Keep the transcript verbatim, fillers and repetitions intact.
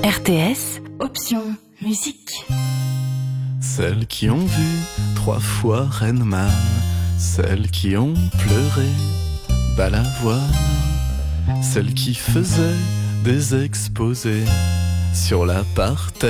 R T S, option musique. Celles qui ont vu trois fois Rain Man, celles qui ont pleuré Balavoine, celles qui faisaient des exposés sur la parterre.